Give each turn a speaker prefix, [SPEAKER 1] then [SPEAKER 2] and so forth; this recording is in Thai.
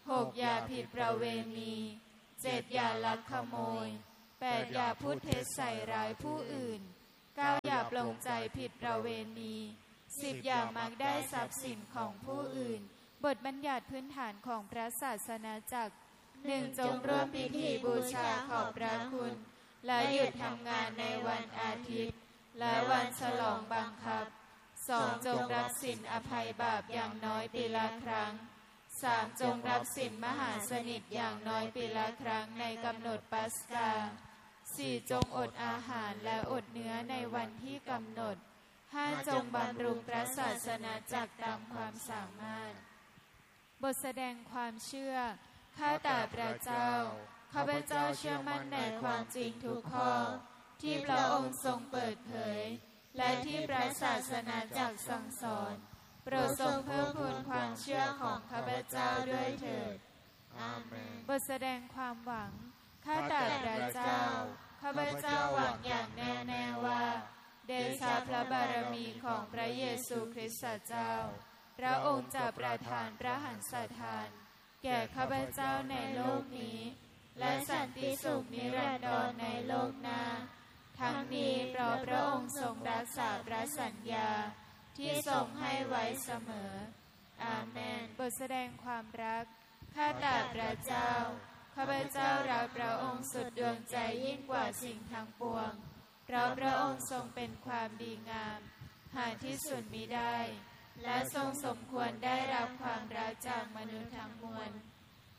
[SPEAKER 1] 6อย่าผิดประเวณี7อย่าลักขโมย8อย่าพูดเท็จใส่ร้ายผู้อื่น9อย่าปลงใจผิดประเวณี10อย่ามักได้ทรัพย์สินของผู้อื่นบทบัญญัติพื้นฐานของพระศาสนาจักร 1. จงร่วมพิธีบูชาขอบพระคุณและหยุดทำงานในวันอาทิตย์และวันฉลองบังคับ 2. จงรับสินอภัยบาปอย่างน้อยปีละครั้ง 3. จงรับสินมหาสนิทอย่างน้อยปีละครั้งในกำหนดปัสกา 4. จงอดอาหารและอดเนื้อในวันที่กำหนด 5. จงบำรุงพระศาสนาจักรตามความสามารถบทแสดงความเชื่อข้าแต่พระเจ้าข้าพเจ้าเชื่อมั่นในความจริงทุกข้อที่พระองค์ทรงเปิดเผยและที่พระศาสนาจักรสั่งสอนโปรดทรงเพิ่มพูนความเชื่อของข้าพเจ้าด้วยเถิดอาเมนบทแสดงความหวังข้าแต่พระเจ้าข้าพเจ้าหวังอย่างแน่แน่ว่าเดชะพระบารมีของพระเยซูคริสต์เจ้าพระองค์จะประทานพระหันสถานแก่ข้าพเจ้าในโลกนี้และสันติสุขนิรันดรในโลกหน้าทั้งนี้เพราะพระองค์ทรงรักษาพระสัญญาที่ทรงให้ไว้เสมออาเมนบทแสดงความรักข้าแต่พระเจ้าข้าพเจ้ารักพระองค์สุดดวงใจยิ่งกว่าสิ่งทั้งปวงเพราะพระองค์ทรงเป็นความดีงามหาที่สุดมิได้และทรงสมควรได้รับความรักจากมนุษย์ทั้งมวล